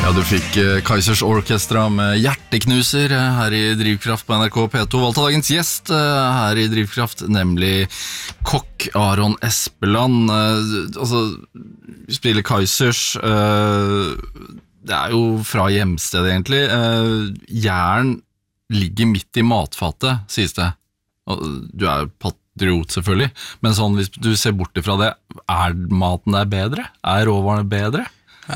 Ja, du fikk Kaizers Orchestra med Hjerteknuser her i Drivkraft på NRK P2. Valgte dagens gjest her i Drivkraft, nemlig kokk Aron Espeland. Altså, vi spiller Kaizers. Det jo fra hjemstedet egentlig. Jern ligger midt i matfatet, sies det. Du jo patriot selvfølgelig, men sånn, hvis du ser bort ifra det, maten der bedre? Råvarene bedre?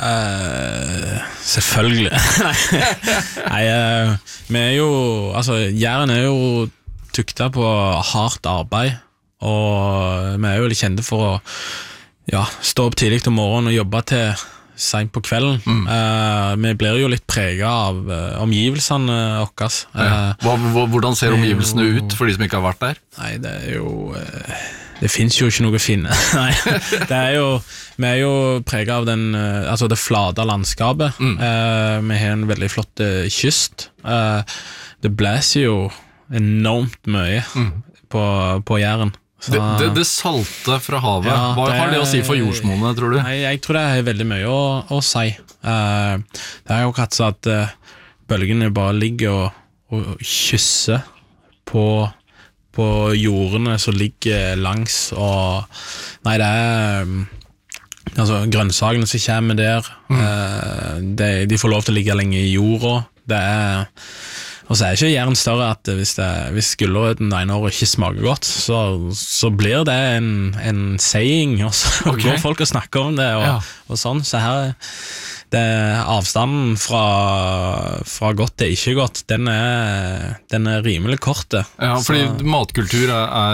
Selvfølgelig. Nei, vi jo altså, Jæren jo tukta på hardt arbeid, og vi jo litt kjente for å stå opp tidlig om morgenen og jobbe til sent på kvelden. Vi blir jo litt preget av omgivelsene okkes. Hvordan ser omgivelsene ut for de som ikke har vært der? Nei, det jo det finnes jo ikke noe å finne. Nei, vi jo preget av det flate landskapet. Vi har en veldig flott kyst. Det blæser jo enormt mye på Jæren. Det salte fra havet, hva har det å si for jordsmonene, tror du? Nei, jeg tror det har veldig mye å si. Det jo akkurat så at bølgene bare ligger og kysser på jordene som ligger langs, og nei, det altså grønnsakene som kommer der, de får lov til å ligge lenge i jorda. Og så ikke Jæren større at hvis gulrøtten det ene året ikke smaker godt, så blir det en saying, og så går folk og snakker om det, og sånn. Så her avstanden fra godt til ikke godt, den rimelig kort. Ja, fordi matkultur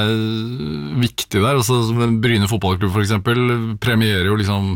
viktig der. Altså, Bryne fotballklubb for eksempel premierer jo liksom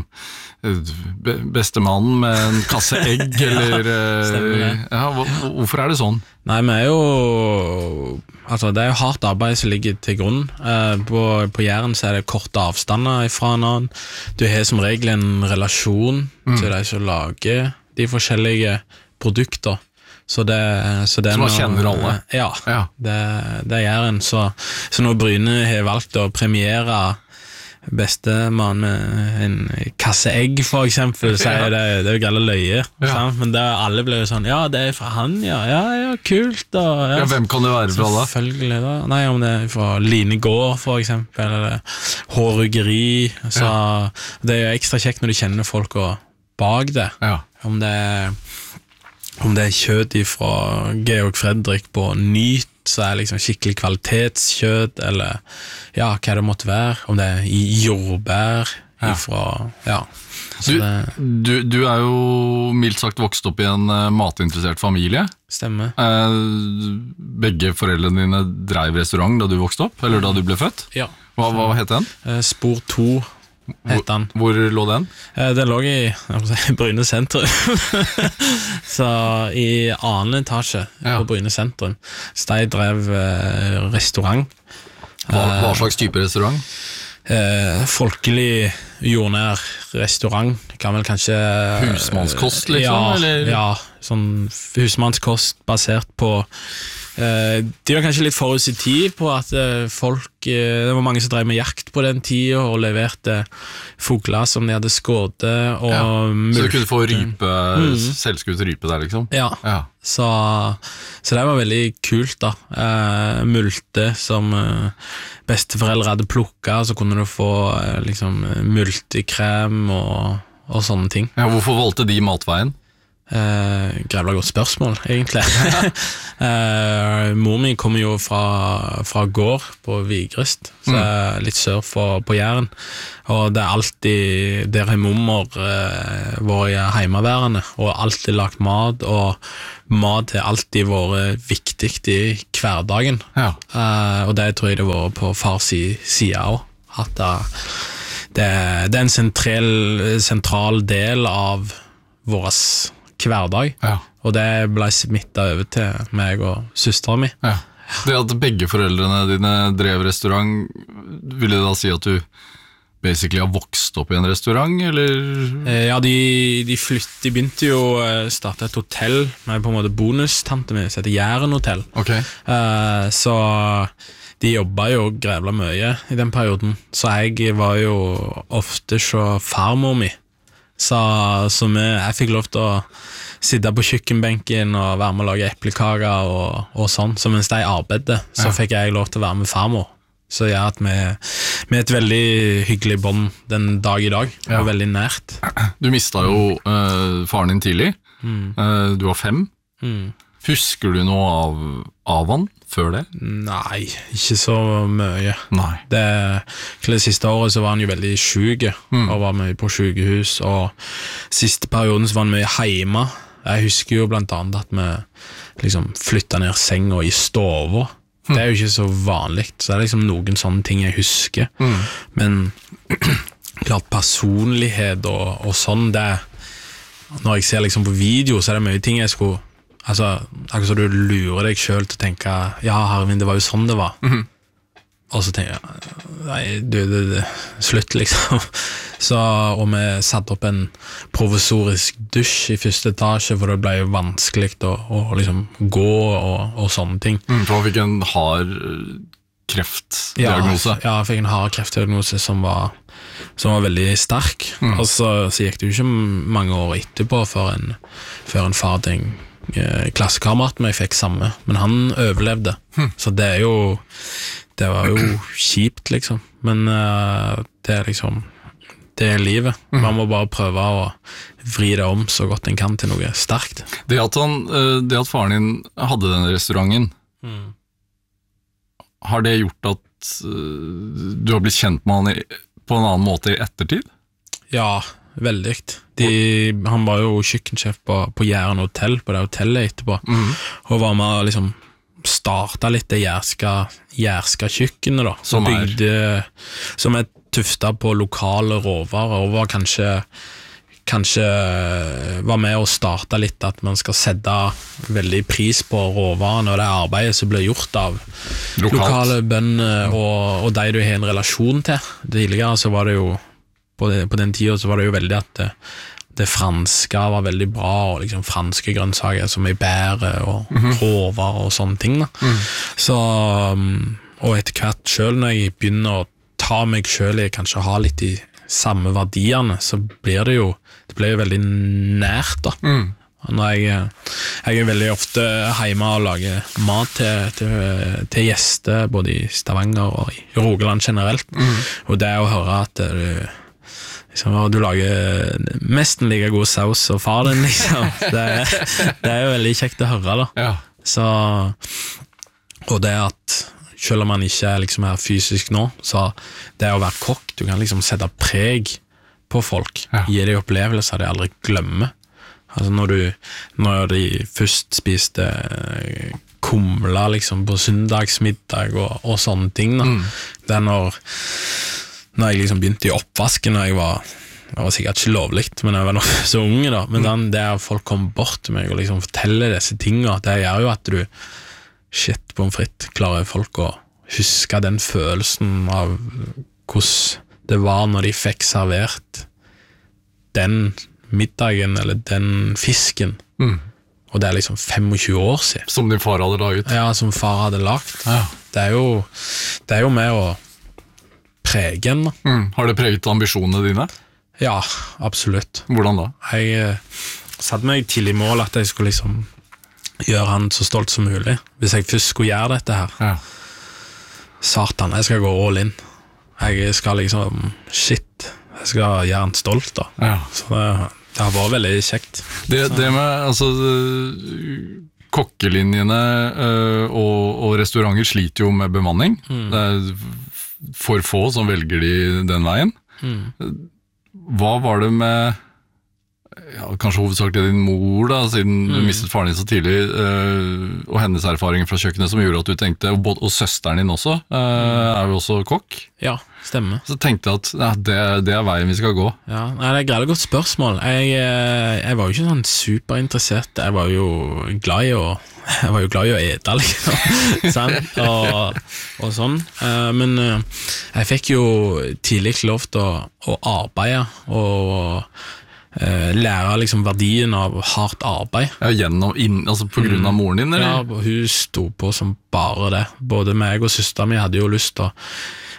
bestemannen med en kasse egg, eller hvorfor det sånn? Nei, vi jo altså, det jo hardt arbeid som ligger til grunn. På Jæren så det korte avstander fra en annen. Du har som regel en relasjon til de som lager de forskjellige produkter. Så man kjenner alle? Ja. Det Jæren. Så når Bryne har valgt å premiere bestemann med en kasse egg for eksempel, så det jo gale løye, men alle ble jo sånn, det fra han, kult da. Hvem kan det være fra da? Selvfølgelig da, nei, om det fra Line Gård for eksempel, eller Hårugeri, så det jo ekstra kjekt når du kjenner folk bak det, om det kjøtt fra Georg Fredrik på Nyt, så liksom skikkelig kvalitetskjøtt, eller hva det måtte være, om det i jordbær ifra, Du jo mildt sagt vokst opp i en matinteressert familie. Stemmer. Begge foreldrene dine drev restaurant da du vokste opp, eller da du ble født? Ja. Hva het den? Spor 2 het den. Hvor lå den? Den lå i Bryne sentrum. Så i annen etasje på Bryne sentrum. Så de drev restaurant. Hva slags type restaurant? Folkelig, jordnær restaurant. Kan vel kanskje husmannskost liksom? Ja, sånn husmannskost basert på de var kanskje litt forut i tid på at det var mange som drev med jakt på den tiden og leverte fugler som de hadde skådet så du kunne få selvskutt rype der liksom? Så det var veldig kult da. Multe som besteforeldre hadde plukket, så kunne du få liksom multekrem og sånne ting. Hvorfor valgte de matveien? Grævla godt spørsmål, egentlig. Mor min kommer jo fra gård på Vigrest, så litt sør på Jæren, og det alltid der har mormor vært heimeværende og alltid lagt mat, og mat har alltid vært viktig i hverdagen, og det tror jeg det var på fars side også, at det en sentral del av våres hverdag, og det ble smittet over til meg og søsteren min. Det at begge foreldrene dine drev restaurant, vil det da si at du basically har vokst opp i en restaurant, eller? Ja, de begynte jo å starte et hotell med på en måte bonustante min, som heter Jæren Hotel. Så de jobbet jo grævla mye i den perioden, så jeg var jo ofte så farmor mi Så jeg fikk lov til å sitte på kjøkkenbenken og være med å lage eplekaker og sånn. Så mens de arbeidet, så fikk jeg lov til å være med farmor. Så gjør at vi er et veldig hyggelig bånd den dag i dag, og veldig nært. Du mistet jo faren din tidlig. Du var 5. Husker du noe av han før det? Nei, ikke så mye. Nei. Det siste året så var han jo veldig syk, og var mye på sykehus, og siste perioden så var han mye hjemme. Jeg husker jo blant annet at vi liksom flyttet ned senga i stova. Det er jo ikke så vanlig, så det er liksom noen sånne ting jeg husker. Men klart personlighet og sånn, når jeg ser liksom på video, så er det mye ting jeg skulle, altså, akkurat så du lurer deg selv til å tenke, ja, herre min, det var jo sånn det var. Og så tenker jeg, nei, du, slutt liksom. Og vi satte opp en provisorisk dusj i første etasje, for det ble jo vanskelig å liksom gå og sånne ting. For han fikk en hard kreftdiagnose? Ja, jeg fikk en hard kreftdiagnose som var veldig sterk. Og så gikk det jo ikke mange år etterpå før en far til en klassekamerat men jeg fikk samme, men han overlevde. Så det var jo kjipt liksom, men det er liksom, det er livet. Man må bare prøve å vri det om så godt en kan til noe sterkt. Det at faren din hadde denne restauranten, har det gjort at du har blitt kjent med han på en annen måte i ettertid? Ja, veldig. Han var jo kjøkkensjef på Jæren hotell, på det hotellet etterpå, og var med å liksom startet litt det jærska kjøkkenet da, som er tuftet på lokale råvarer, og var kanskje var med å starte litt at man skal sette veldig pris på råvarene og det arbeidet som blir gjort av lokale bønder og de du har en relasjon til. Tidligere så var det jo, på den tiden så var det jo veldig at det franske var veldig bra, og liksom franske grønnsaker som er bære og råvarer og sånne ting da. Så, og etter hvert selv når jeg begynner å ta meg selv i kanskje ha litt de samme verdiene, så blir det jo veldig nært da. Når jeg er veldig ofte hjemme og lager mat til gjester, både i Stavanger og i Rogaland generelt, og det å høre at du lager nesten like god saus og far din liksom. Det er jo veldig kjekt å høre da. Så, og det at selv om man ikke er liksom her fysisk nå, så det å være kokk, du kan liksom sette preg på folk, gi deg opplevelser de aldri glemmer. Altså når de først spiste kumla liksom på søndagsmiddag og sånne ting da. Det er når jeg liksom begynte i oppvasken, når jeg var sikkert ikke lovligt, men jeg var nok så unge da, men det at folk kom bort til meg og liksom forteller disse tingene, det gjør jo at du shit på en fritt, klarer folk å huske den følelsen av hvordan det var når de fikk servert den middagen eller den fisken, og det er liksom 25 år siden. Som din far hadde laget? Ja, som far hadde lagt. Det er jo med å prege en da. Har det preget ambisjonene dine? Ja, absolutt. Hvordan da? Jeg satte meg til i mål at jeg skulle liksom gjøre han så stolt som mulig. Hvis jeg først skulle gjøre dette her, satan, jeg skal gå all in. Jeg skal liksom, shit, jeg skal gjøre han stolt da. Så det har vært veldig kjekt. Det med, altså, kokkelinjene og restauranter sliter jo med bemanning. Det er for få som velger de den veien. Hva var det med kanskje hovedsakelig din mor da, siden du mistet faren din så tidlig, og hennes erfaringer fra kjøkkenet som gjorde at du tenkte, og søsteren din også, er jo også kokk? Ja, stemmer. Så tenkte jeg at det er veien vi skal gå. Ja, det er et greit godt spørsmål. Jeg var jo ikke sånn superinteressert, jeg var jo glad i å ete liksom, og sånn, men jeg fikk jo tidlig lov til å arbeide og lære liksom verdien av hardt arbeid. Ja, altså på grunn av moren din, eller? Ja, hun stod på som bare det. Både meg og søsteren min hadde jo lyst til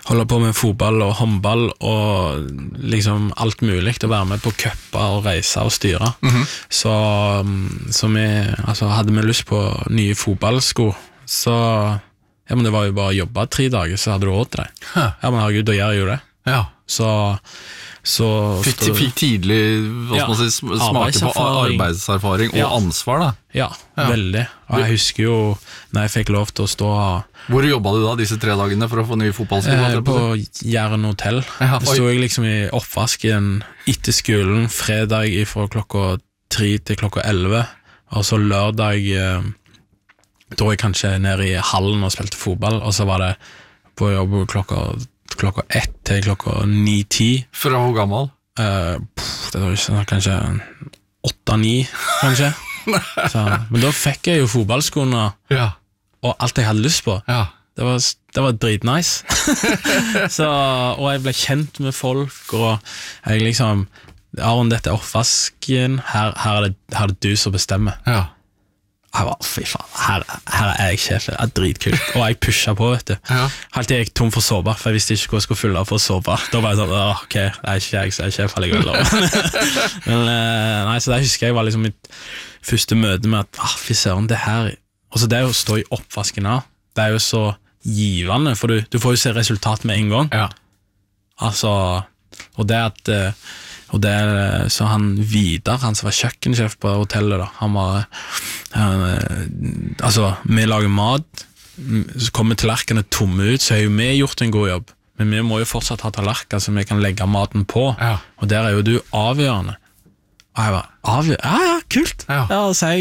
holde på med fotball og håndball og liksom alt mulig å være med på cuper og reise og styre. Så vi, altså, hadde vi lyst på nye fotballsko, så ja, men det var jo bare å jobbe 3 dager, så hadde du råd til det. Ja, men herregud, da gjør jeg jo det. Ja. Så fikk tidlig smake på arbeidserfaring og ansvar da. Ja, veldig. Og jeg husker jo når jeg fikk lov til å stå. Hvor jobbet du da disse 3 dagene for å få nye fotballsko? På Jæren Hotel. Så sto jeg liksom i oppvasken etter skolen fredag fra klokka 3 til klokka 11, og så lørdag da jeg kanskje nede i hallen og spilte fotball, og så var det på jobb klokka 1 til klokka 9-10. Fra hvor gammel? Det var ikke kanskje 8-9 kanskje. Så, men da fikk jeg jo fotballskoene og alt jeg hadde lyst på. Det var dritnice. Og jeg ble kjent med folk, og jeg liksom Aron, dette er oppvasken, her er det du som bestemmer. Jeg var, fy faen, her er jeg sjef, det er dritkult. Og jeg pushet på, vet du. Helt til jeg gikk tom for såpe, for jeg visste ikke hvor jeg skulle fylle for såpe. Da var jeg sånn, ok, det er ikke jeg som er sjef allikevel. Men nei, så det husker jeg var liksom mitt første møte med at, fy søren, det her. Og så det å stå i oppvasken av, det er jo så givende, for du får jo se resultat med en gang. Altså, og det at så han Vidar, han som var kjøkkensjef på hotellet da, han var altså, vi lager mat, så kommer tallerkene tomme ut, så har jo vi gjort en god jobb, men vi må jo fortsatt ha tallerker så vi kan legge maten på, og der er jo du avgjørende. Og jeg var avgjørende, ja, kult. Så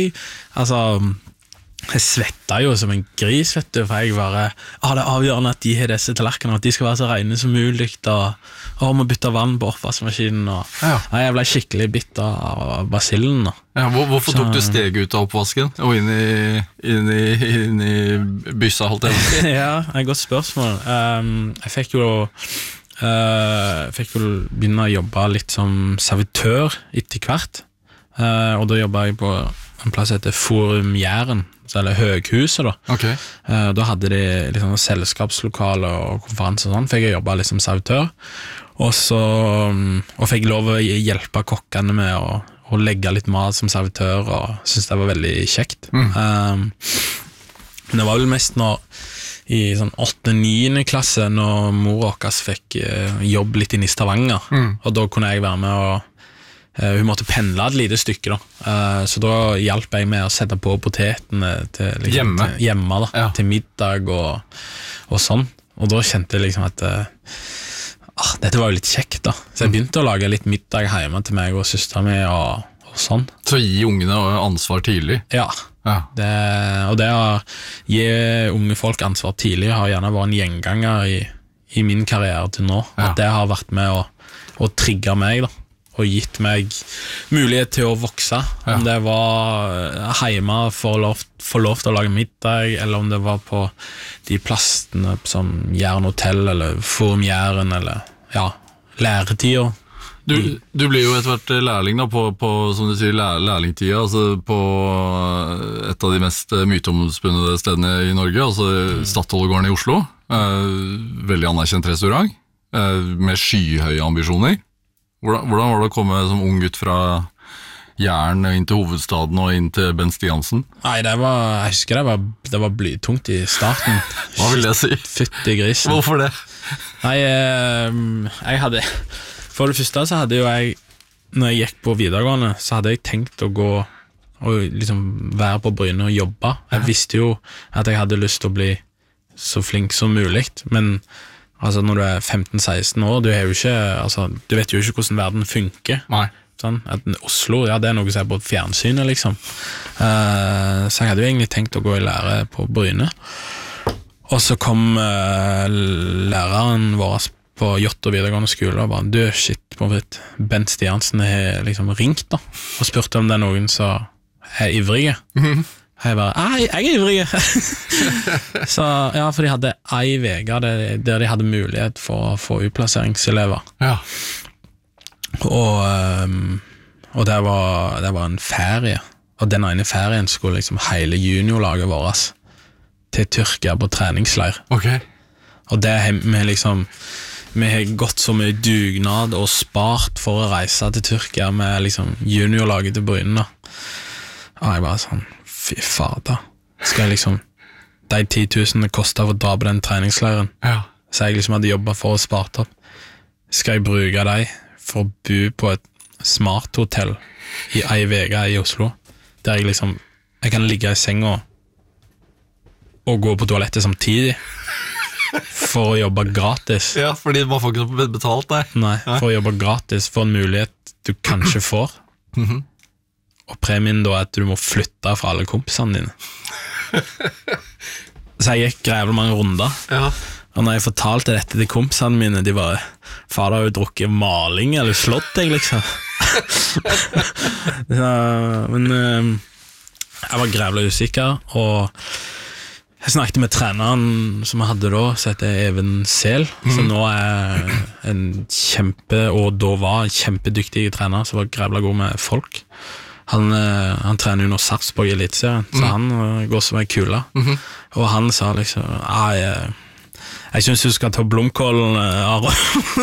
jeg svetta jo som en gris, vet du, for jeg bare, det er avgjørende at de har disse tallerkenene, at de skal være så rene som mulig, og må bytte vann på oppvaskmaskinen, og jeg ble skikkelig bitt av basillen. Hvorfor tok du steg ut av oppvasken, og inn i byssa, holdt jeg? Ja, et godt spørsmål. Jeg fikk jo begynne å jobbe litt som servitør etter hvert, og da jobbet jeg på en plass som heter Forum Jæren, eller Høghuset da. Da hadde de liksom selskapslokale og konferanser og sånn, fikk jeg jobbe litt som servitør, og fikk lov å hjelpe kokkene med å legge litt mat som servitør, og synes det var veldig kjekt. Men det var vel mest i sånn 8.-9. klasse, når mor og oss fikk jobb litt inn i Stavanger, og da kunne jeg være med og hun måtte pendle et lite stykke da. Så da hjalp jeg med å sette på potetene til, liksom, hjemme da, til middag og sånn, og da kjente jeg liksom at dette var jo litt kjekt da, så jeg begynte å lage litt middag hjemme til meg og søsteren min og sånn. Så gi ungene ansvar tidlig? Og det å gi unge folk ansvar tidlig har gjerne vært en gjenganger i min karriere til nå, at det har vært med å trigge meg da, og gitt meg mulighet til å vokse, om det var hjemme for å lov til å lage middag, eller om det var på de plassene som Jæren Hotel, eller Forum Jæren, eller læretida. Du blir jo etter hvert lærling da, på som du sier, lærlingtida, altså på et av de mest myteomspunne stedene i Norge, altså Statoilgården i Oslo, veldig anerkjent restaurant, med skyhøye ambisjoner. Hvordan var det å komme som ung gutt fra Jæren inn til hovedstaden og inn til Bent Stiansen? Nei, jeg husker det var blytungt i starten. Hva vil det si? Fytti grisen. Hvorfor det? Nei, jeg hadde, for det første så hadde jo jeg, når jeg gikk på videregående, så hadde jeg tenkt å gå og liksom være på Bryne og jobbe. Jeg visste jo at jeg hadde lyst til å bli så flink som mulig, men altså når du er 15-16 år, du vet jo ikke hvordan verden funker. Sånn, at Oslo, det er noe som er på fjernsynet liksom. Så jeg hadde jo egentlig tenkt å gå i lære på Bryne. Og så kom læreren vår på Jotto videregående skole og bare, Bent Stiansen har liksom ringt da, og spurte om det er noen som er ivrige. Jeg bare, jeg er ivrig. Så for de hadde ei vega der de hadde mulighet for å få utplasseringselever. Og det var en ferie, og den ene ferien skulle liksom hele juniorlaget vårt til Tyrkia på treningsleir. Og det har vi liksom, vi har gått så mye dugnad og spart for å reise til Tyrkia med liksom juniorlaget til Bryne da. Og jeg bare sånn, fy fader, skal jeg liksom, de 10 000 det kostet for å dra på den treningsleiren, så jeg liksom hadde jobbet for å spart opp, skal jeg bruke dem for å bo på et smart hotell i ei vega i Oslo, der jeg liksom, jeg kan ligge i senga og gå på toalettet samtidig, for å jobbe gratis. Ja, fordi man får ikke betalt deg. Nei, for å jobbe gratis, for en mulighet du kanskje får. Og premien da er at du må flytte fra alle kompisene dine. Så jeg gikk grevlig mange runder. Og når jeg fortalte dette til kompisene mine, de bare, fader har jo drukket maling eller slått deg liksom. Men jeg var grevlig usikker, og jeg snakket med treneren som jeg hadde da, som heter Even Sel, som nå er en og da var en kjempedyktig trener, som var grevlig god med folk. Han trener jo nå Sarpsborg i Eliteserien, så han går som en kula. Og han sa liksom, jeg synes du skal ta blomkålen, Aron.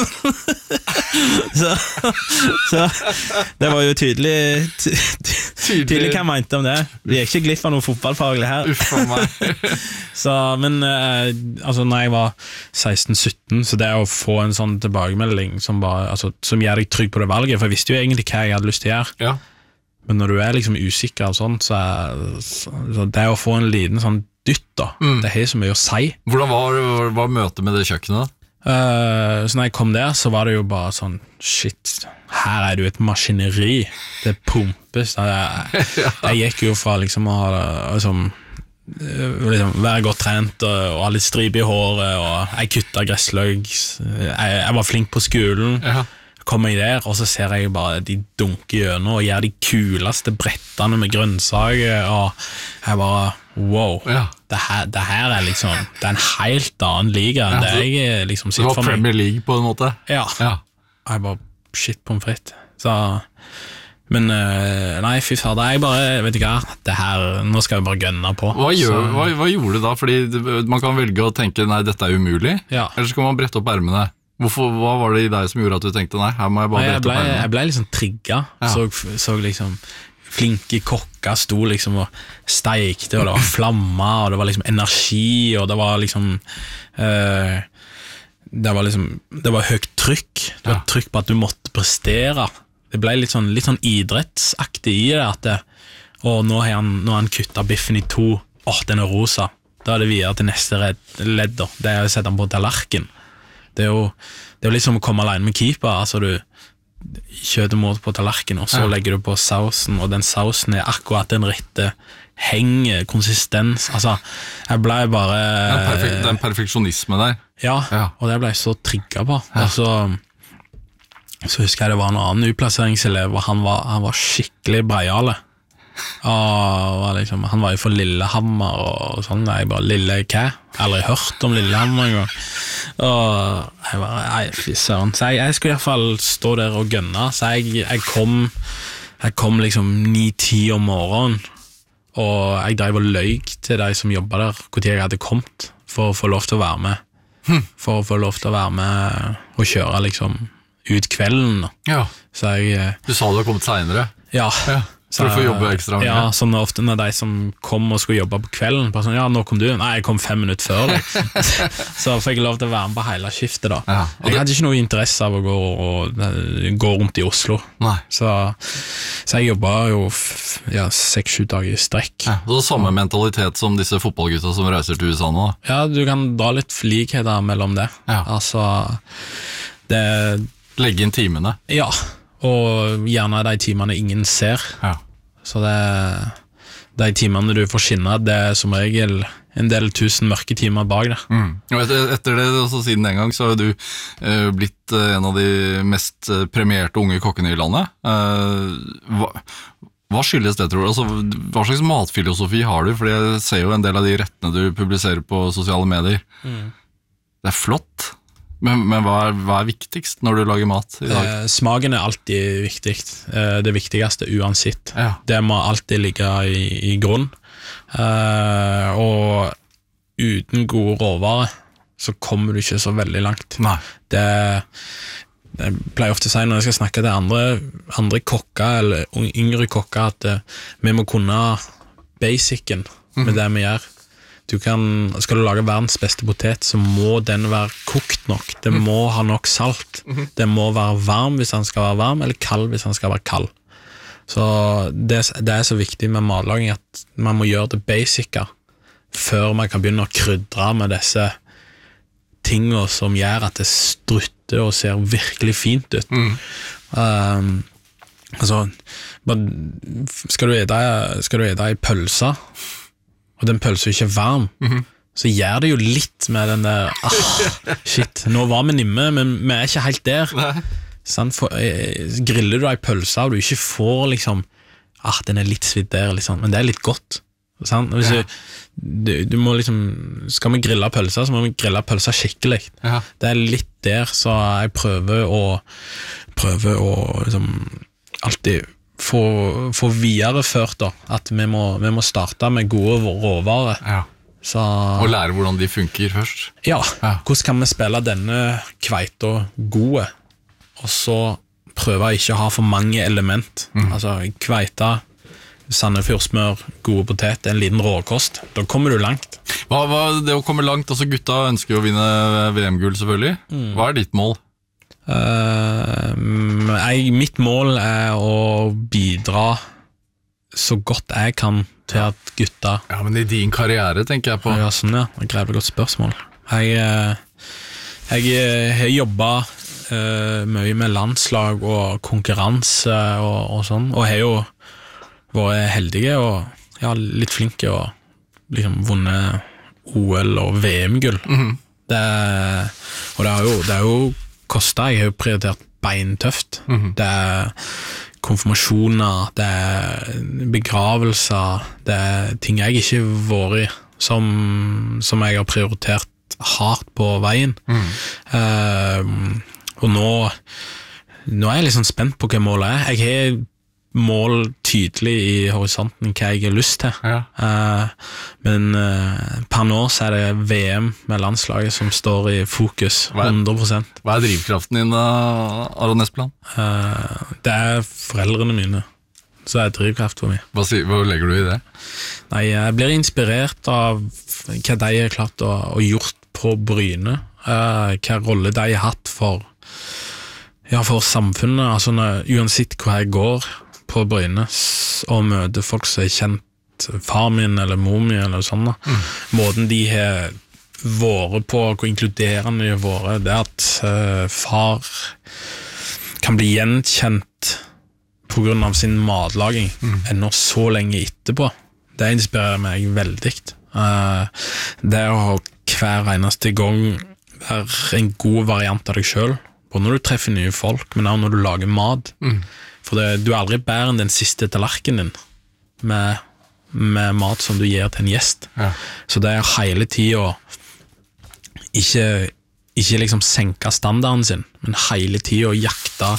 så det var jo tydelig hva jeg mente om det. Vi er ikke glipp av noe fotballfaglig her. Så, men altså, når jeg var 16-17, så det å få en sånn tilbakemelding som, bare, altså, som gjør deg trygg på det valget, for jeg visste jo egentlig hva jeg hadde lyst til å gjøre. Men når du er liksom usikker og sånn, så det å få en liten sånn dytt da, det har så mye å si. Hvordan var møtet med det kjøkkenet da? Så når jeg kom der, så var det jo bare sånn, shit, her er det jo et maskineri, det pumpes. Jeg gikk jo fra liksom å ha liksom, være godt trent og ha litt stripe i håret, og jeg kuttet gressløk, jeg var flink på skolen. Kommer jeg der, og så ser jeg bare de dunker gjennom og gjør de kuleste brettene med grønnsaker, og jeg bare, wow, det her er liksom, det er en helt annen liga enn det jeg liksom sitter for meg. Det var Premier League på en måte? Ja. Jeg bare, shit, pommes frites. Så, men nei, fy fader, jeg bare, vet ikke hva, det her, nå skal jeg bare gønne på. Hva gjorde du da? Fordi man kan velge å tenke, nei, dette er umulig, eller så kan man brette opp ermene. Hva var det i deg som gjorde at du tenkte, nei, her må jeg bare brette opp ermene? Jeg ble liksom trigget, så liksom flinke kokker sto liksom og steikte, og det var flammer, og det var liksom energi, og det var liksom det var høyt trykk, det var trykk på at du måtte prestere. Det ble litt sånn idrettsaktig i det, og nå har han kuttet biffen i 2, den er rosa, da er det videre til neste ledd, det er å sette den på tallerken. Det er jo liksom å komme alene med keeper, altså du kjøter måte på tallerken, og så legger du på sausen, og den sausen er akkurat den rette henge, konsistens, altså jeg ble bare det er en perfeksjonisme der. Og det ble jeg så trigget på, og så husker jeg det var en annen utplasseringselev, og han var skikkelig breiale, og liksom, han var jo for Lillehammer og sånn, jeg bare, lille hva? Aldri hørt om Lillehammer en gang, og jeg bare, nei, fy søren, så jeg skulle i hvert fall stå der og gønne, så jeg kom liksom 9-10 om morgenen, og jeg drev og løg til de som jobbet der, hvor tid jeg hadde kommet, for å få lov til å være med, for å få lov til å være med og kjøre liksom ut kvelden. Så du sa du har kommet senere? For å få jobbe ekstra mye? Ja, sånn ofte når de som kom og skulle jobbe på kvelden, bare sånn, nå kom du, nei, jeg kom 5 minutter før deg. Så fikk jeg lov til å være med på hele skiftet da. Jeg hadde ikke noe interesse av å gå rundt i Oslo. Så jeg jobbet jo 6-7 dager i strekk. Så samme mentalitet som disse fotballgutta som reiser til USA nå? Ja, du kan dra litt likheter mellom det. Altså, legge inn timene? Ja. Og gjerne de timene ingen ser. Så de timene du får skinne, det er som regel en del tusen mørke timer bak det. Og etter det, altså, siden den gang, så har du blitt en av de mest premierte unge kokkene i landet. Hva skyldes det, tror du? Altså, hva slags matfilosofi har du? For jeg ser jo en del av de rettene du publiserer på sosiale medier. Det er flott. Men hva er viktigst når du lager mat i dag? Smaken er alltid viktig. Det viktigste uansett. Det må alltid ligge i grunn. Og uten gode råvarer så kommer du ikke så veldig langt. Nei. Jeg pleier ofte å si når jeg skal snakke til andre kokker, eller yngre kokker, at vi må kunne basicen med det vi gjør. Skal du lage verdens beste potet, så må den være kokt nok. Det må ha nok salt. Det må være varm hvis den skal være varm, eller kald hvis den skal være kald. Så det så viktig med matlaging at man må gjøre det basica før man kan begynne å krydre med disse tingene som gjør at det strutter og ser virkelig fint ut. Skal du ete i pølsa, og den pølsa ikke varm, så gjør det jo litt med den der shit, nå var vi nimme, men vi ikke helt der. Griller du ei pølse og du ikke får liksom den litt svidd der, liksom. Men det litt godt. Hvis du må liksom, skal vi grille pølser, så må vi grille pølser skikkelig. Det litt der, så jeg prøver å liksom alltid få videreført da, at vi må starte med gode råvarer. Og lære hvordan de funker først. Hvordan kan vi spille denne kveita gode, og så prøve å ikke ha for mange element. Altså kveita, sandefjordsmør, gode potet, en liten råkost. Da kommer du langt. Hva det å komme langt? Altså gutta ønsker å vinne VM-gull selvfølgelig. Hva ditt mål? Mitt mål å bidra så godt jeg kan til at gutta... Ja, men i din karriere tenker jeg på. Ja, sånn det greit godt spørsmål. Jeg har jobbet mye med landslag og konkurranse og sånn, og har jo vært heldige og litt flinke og liksom vunnet OL og VM-gull. Det har jo kostet. Jeg har jo prioritert beintøft. Det konfirmasjoner, det begravelser, det ting jeg ikke har vært i, som jeg har prioritert hardt på veien. Og nå er jeg liksom spent på hva målet Jeg har mål tydelig i horisonten hva jeg har lyst til. Men per nå så det VM med landslaget som står i fokus 100%. Hva drivkraften din da, Aron Espeland? Det foreldrene mine. Så det drivkraft for meg. Hva legger du i det? Nei, jeg blir inspirert av hva de har klart å gjort på Bryne. Hva rolle de har hatt for samfunnet. Altså uansett hvor jeg går på Bryne og møter folk som har kjent far min eller mor min eller sånn, måten de har vært på, hvor inkluderende de har vært, det at far kan bli gjenkjent på grunn av sin matlaging ennå så lenge etterpå, det inspirerer meg veldig. Det å hver eneste gang være en god variant av deg selv, både når du treffer nye folk, men også når du lager mat. For du aldri bedre enn den siste tallerkenen din med mat som du gir til en gjest. Så det hele tiden ikke liksom senke standarden sin, men hele tiden jakte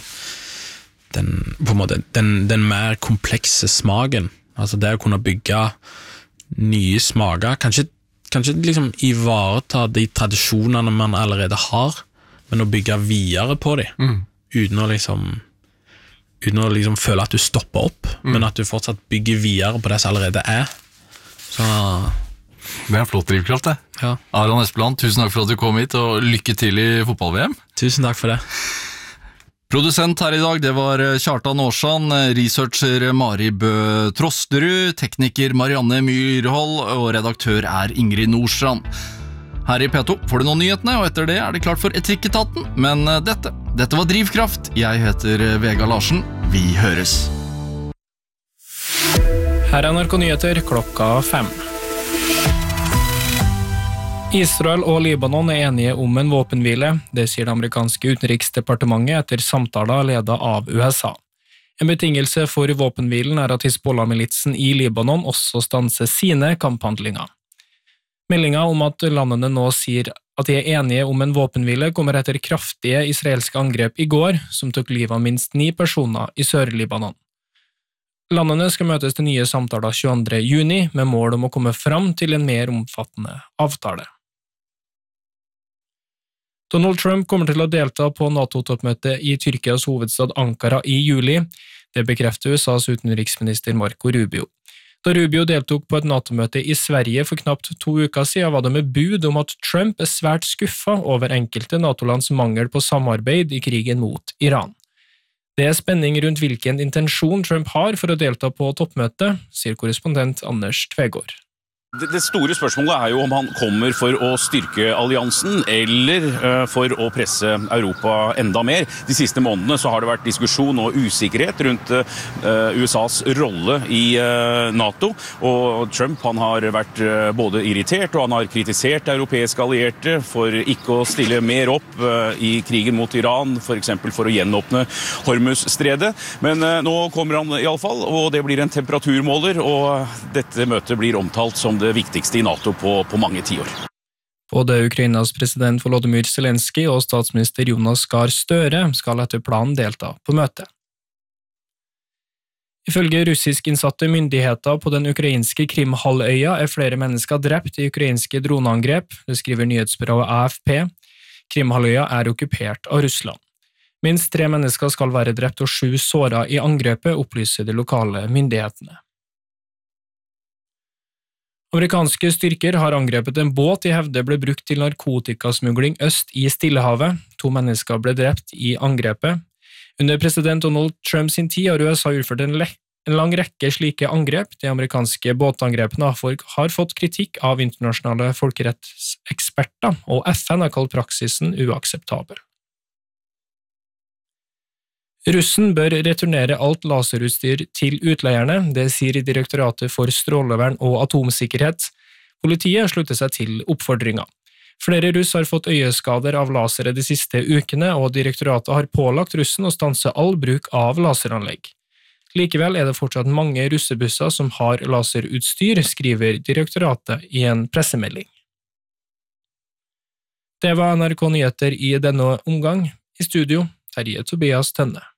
den mer komplekse smaken. Altså det å kunne bygge nye smaker, kanskje liksom ivareta de tradisjonene man allerede har, men å bygge videre på dem, uten å liksom føle at du stopper opp, men at du fortsatt bygger videre på det som allerede Så det en flott drivkraft, det. Aron Espeland, tusen takk for at du kom hit, og lykke til i fotball-VM. Tusen takk for det. Produsent her i dag, det var Kjartan Årsan, researcher Mari Bø Trosterud, tekniker Marianne Myrhold, og redaktør Ingrid Nordstrand. Her i P2 får du nå nyhetene, og etter det det klart for Etikketaten, men dette var Drivkraft. Jeg heter Vegard Larsen. Vi høres. Her NRK Nyheter 5:00. Israel og Libanon enige om en våpenhvile, det sier det amerikanske utenriksdepartementet etter samtaler ledet av USA. En betingelse for våpenhvilen at Hizbollah-militsen i Libanon også stanser sine kamphandlinger. Meldingen om at landene nå sier at de enige om en våpenhvile kommer etter kraftige israelske angrep i går, som tok livet av minst 9 personer i Sør-Libanon. Landene skal møtes til nye samtaler 22. juni, med mål om å komme fram til en mer omfattende avtale. Donald Trump kommer til å delta på NATO-toppmøtet i Tyrkias hovedstad Ankara i juli. Det bekrefter USAs utenriksminister Marco Rubio. Da Rubio deltok på et NATO-møte i Sverige for knapt 2 uker siden, var det med bud om at Trump er svært skuffet over enkelte NATO-lands mangel på samarbeid i krigen mot Iran. Det er spenning rundt hvilken intensjon Trump har for å delta på toppmøtet, sier korrespondent Anders Tvegård. Det store spørsmålet jo om han kommer for å styrke alliansen eller for å presse Europa enda mer. De siste månedene så har det vært diskusjon og usikkerhet rundt USAs rolle i NATO, og Trump han har vært både irritert og han har kritisert europeiske allierte for ikke å stille mer opp i krigen mot Iran, for eksempel for å gjenåpne Hormuzstredet. Men nå kommer han i alle fall, og det blir en temperaturmåler, og dette møtet blir omtalt som det viktigste i NATO på mange tiår. Både Ukrainas president Volodymyr Zelensky og statsminister Jonas Gahr Støre skal etter planen delta på møtet. Ifølge russisk-innsatte myndigheter på den ukrainske Krimhalvøya er flere mennesker drept i ukrainske droneangrep, det skriver nyhetsbyrået AFP. Krimhalvøya er okkupert av Russland. Minst 3 mennesker skal være drept og 7 såret i angrepet, opplyser de lokale myndighetene. Amerikanske styrker har angrepet en båt i hevde ble brukt til narkotikasmugling øst i Stillehavet. 2 mennesker ble drept i angrepet. Under president Donald Trump sin tid har USA utført en lang rekke slike angrep. De amerikanske båtangrepene har fått kritikk av internasjonale folkerettseksperter, og FN har kalt praksisen uakseptabel. Russen bør returnere alt laserutstyr til utleierne, det sier Direktoratet for strålevern og atomsikkerhet. Politiet slutter seg til oppfordringen. Flere russ har fått øyeskader av lasere de siste ukene, og direktoratet har pålagt russen å stanse all bruk av laseranlegg. Likevel er det fortsatt mange russebusser som har laserutstyr, skriver direktoratet i en pressemelding. Det var NRK Nyheter i denne omgang. I studio, Terje Tobias Tønne.